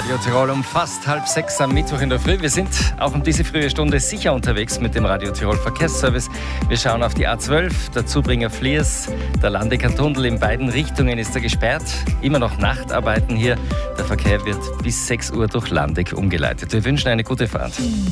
Radio Tirol um fast 5:30 am Mittwoch in der Früh. Wir sind auch um diese frühe Stunde sicher unterwegs mit dem Radio Tirol Verkehrsservice. Wir schauen auf die A12, der Zubringer Fliers. Der Landecker-Tunnel in beiden Richtungen ist gesperrt. Immer noch Nachtarbeiten hier. Der Verkehr wird bis 6 Uhr durch Landeck umgeleitet. Wir wünschen eine gute Fahrt.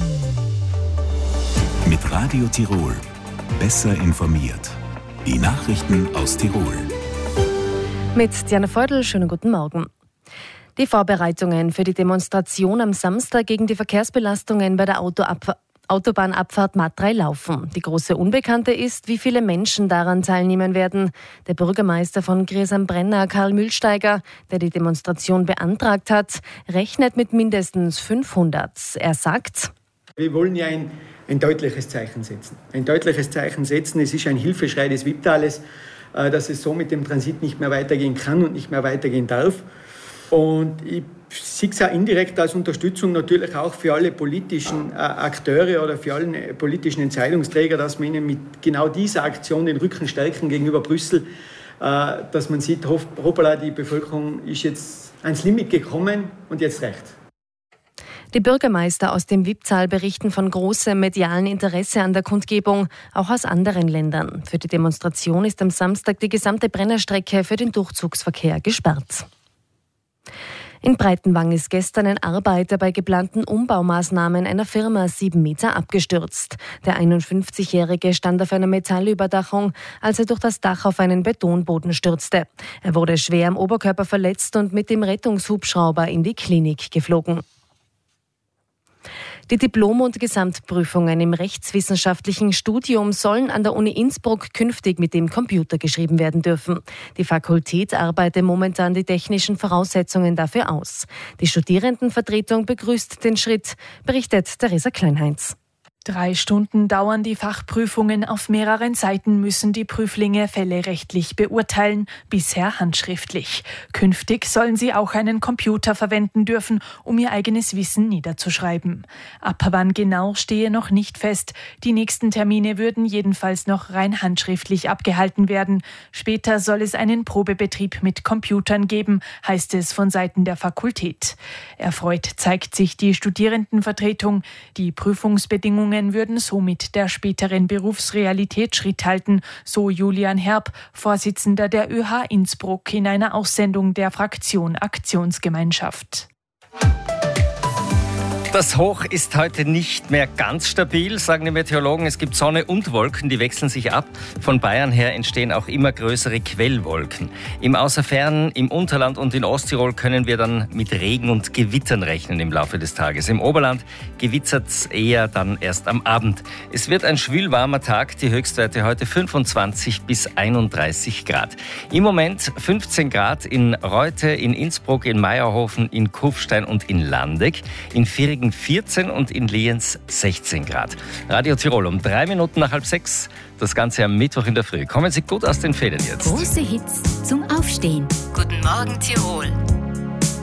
Mit Radio Tirol. Besser informiert. Die Nachrichten aus Tirol. Mit Diana Feudel, schönen guten Morgen. Die Vorbereitungen für die Demonstration am Samstag gegen die Verkehrsbelastungen bei der Autobahnabfahrt Matrei laufen. Die große Unbekannte ist, wie viele Menschen daran teilnehmen werden. Der Bürgermeister von Gries am Brenner, Karl Mühlsteiger, der die Demonstration beantragt hat, rechnet mit mindestens 500. Er sagt: Wir wollen ja ein deutliches Zeichen setzen. Ein deutliches Zeichen setzen, es ist ein Hilfeschrei des Wipptales, dass es so mit dem Transit nicht mehr weitergehen kann und nicht mehr weitergehen darf. Und ich sehe es auch indirekt als Unterstützung natürlich auch für alle politischen Akteure oder für alle politischen Entscheidungsträger, dass wir ihnen mit genau dieser Aktion den Rücken stärken gegenüber Brüssel, dass man sieht, hoppala, die Bevölkerung ist jetzt ans Limit gekommen und jetzt reicht's. Die Bürgermeister aus dem Wipptal berichten von großem medialen Interesse an der Kundgebung, auch aus anderen Ländern. Für die Demonstration ist am Samstag die gesamte Brennerstrecke für den Durchzugsverkehr gesperrt. In Breitenwang ist gestern ein Arbeiter bei geplanten Umbaumaßnahmen einer Firma 7 Meter abgestürzt. Der 51-Jährige stand auf einer Metallüberdachung, als er durch das Dach auf einen Betonboden stürzte. Er wurde schwer am Oberkörper verletzt und mit dem Rettungshubschrauber in die Klinik geflogen. Die Diplom- und Gesamtprüfungen im rechtswissenschaftlichen Studium sollen an der Uni Innsbruck künftig mit dem Computer geschrieben werden dürfen. Die Fakultät arbeitet momentan die technischen Voraussetzungen dafür aus. Die Studierendenvertretung begrüßt den Schritt, berichtet Theresa Kleinheinz. 3 Stunden dauern die Fachprüfungen. Auf mehreren Seiten müssen die Prüflinge Fälle rechtlich beurteilen, bisher handschriftlich. Künftig sollen sie auch einen Computer verwenden dürfen, um ihr eigenes Wissen niederzuschreiben. Ab wann genau stehe noch nicht fest. Die nächsten Termine würden jedenfalls noch rein handschriftlich abgehalten werden. Später soll es einen Probebetrieb mit Computern geben, heißt es von Seiten der Fakultät. Erfreut zeigt sich die Studierendenvertretung. Die Prüfungsbedingungen würden somit der späteren Berufsrealität Schritt halten, so Julian Herb, Vorsitzender der ÖH Innsbruck, in einer Aussendung der Fraktion Aktionsgemeinschaft. Das Hoch ist heute nicht mehr ganz stabil, sagen die Meteorologen. Es gibt Sonne und Wolken, die wechseln sich ab. Von Bayern her entstehen auch immer größere Quellwolken. Im Außerfernen, im Unterland und in Osttirol können wir dann mit Regen und Gewittern rechnen im Laufe des Tages. Im Oberland gewittert es eher dann erst am Abend. Es wird ein schwülwarmer Tag, die Höchstwerte heute 25 bis 31 Grad. Im Moment 15 Grad in Reute, in Innsbruck, in Meierhofen, in Kufstein und in Landeck. In Virigen 14 und in Lienz 16 Grad. Radio Tirol um 3 Minuten nach 5:30. Das Ganze am Mittwoch in der Früh. Kommen Sie gut aus den Federn jetzt. Große Hits zum Aufstehen. Guten Morgen Tirol.